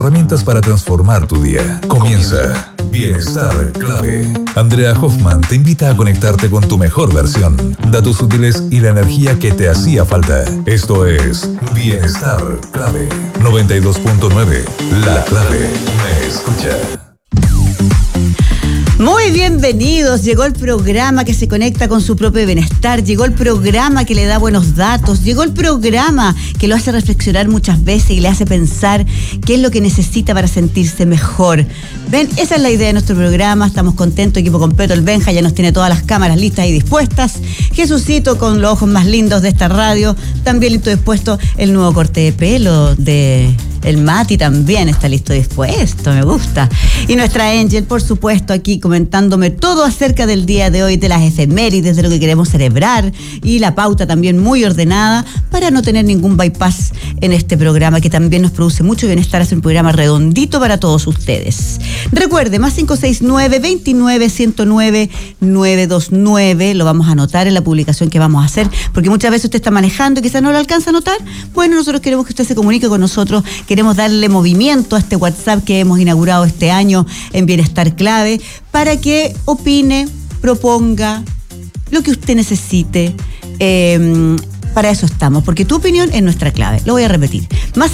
Herramientas para transformar tu día. Comienza Bienestar Clave. Andrea Hoffman te invita a conectarte con tu mejor versión, datos útiles y la energía que te hacía falta. Esto es Bienestar Clave. 92.9. La clave me escucha. Muy bienvenidos, llegó el programa que se conecta con su propio bienestar, llegó el programa que le da buenos datos, llegó el programa que lo hace reflexionar muchas veces y le hace pensar qué es lo que necesita para sentirse mejor. Ven, esa es la idea de nuestro programa, estamos contentos, equipo completo, el Benja ya nos tiene todas las cámaras listas y dispuestas, Jesucito con los ojos más lindos de esta radio, también listo dispuesto el nuevo corte de pelo de... El Mati también está listo y dispuesto, me gusta. Y nuestra Angel, por supuesto, aquí comentándome todo acerca del día de hoy, de las efemérides, de lo que queremos celebrar y la pauta también muy ordenada para no tener ningún bypass en este programa que también nos produce mucho bienestar, hacer un programa redondito para todos ustedes. Recuerde, más 569-29-109-929, lo vamos a anotar en la publicación que vamos a hacer, porque muchas veces usted está manejando y quizás no lo alcanza a anotar. Bueno, nosotros queremos que usted se comunique con nosotros. Queremos darle movimiento a este WhatsApp que hemos inaugurado este año en Bienestar Clave para que opine, proponga lo que usted necesite. Para eso estamos, porque tu opinión es nuestra clave. Lo voy a repetir. Más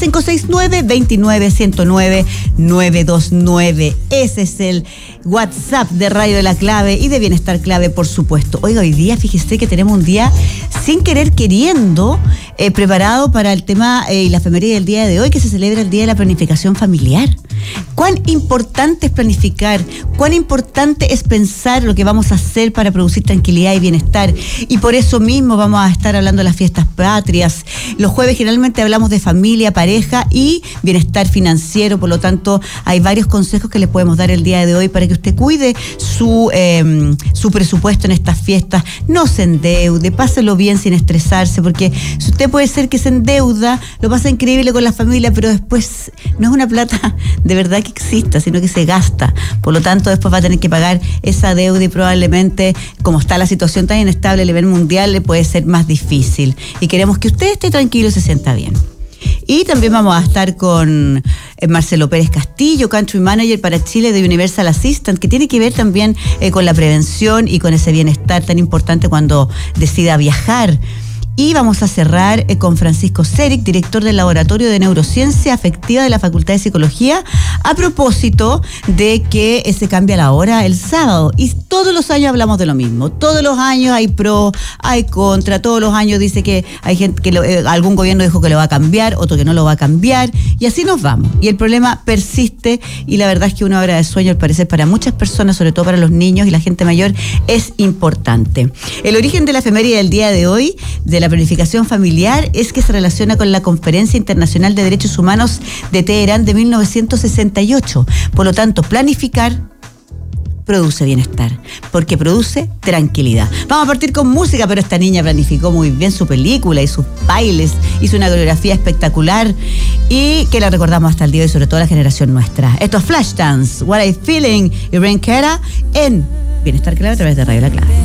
569-29-109-929. Ese es el WhatsApp de Radio de la Clave y de Bienestar Clave, por supuesto. Oiga, hoy día, fíjese que tenemos un día sin querer queriendo, preparado para el tema y la efeméride del día de hoy, que se celebra el Día de la Planificación Familiar. Cuán importante es planificar, cuán importante es pensar lo que vamos a hacer para producir tranquilidad y bienestar. Y por eso mismo vamos a estar hablando de las fiestas patrias. Los jueves generalmente hablamos de familia, pareja y bienestar financiero. Por lo tanto, hay varios consejos que les podemos dar el día de hoy para que usted cuide su presupuesto en estas fiestas. No se endeude, páselo bien sin estresarse, porque si usted puede ser que se endeuda, lo pasa increíble con la familia, pero después no es una plata de verdad que exista, sino que se gasta. Por lo tanto, después va a tener que pagar esa deuda y probablemente, como está la situación tan inestable a nivel mundial, le puede ser más difícil. Y queremos que usted esté tranquilo y se sienta bien. Y también vamos a estar con Marcelo Pérez Castillo, Country Manager para Chile de Universal Assistant, que tiene que ver también con la prevención y con ese bienestar tan importante cuando decida viajar. Y vamos a cerrar con Francisco Ceric, director del Laboratorio de Neurociencia Afectiva de la Facultad de Psicología, a propósito de que se cambia la hora el sábado. Y todos los años hablamos de lo mismo. Todos los años hay pro, hay contra. Todos los años dice que hay gente que algún gobierno dijo que lo va a cambiar, otro que no lo va a cambiar. Y así nos vamos. Y el problema persiste. Y la verdad es que una hora de sueño, al parecer, para muchas personas, sobre todo para los niños y la gente mayor, es importante. El origen de la efeméride del día de hoy, de la planificación familiar, es que se relaciona con la Conferencia Internacional de Derechos Humanos de Teherán de 1968. Por lo tanto, planificar produce bienestar, porque produce tranquilidad. Vamos a partir con música, pero esta niña planificó muy bien su película y sus bailes, hizo una coreografía espectacular y que la recordamos hasta el día de hoy, sobre todo la generación nuestra. Esto es Flashdance, What I Feeling y Rain Kera en Bienestar Clave a través de Radio La Clave.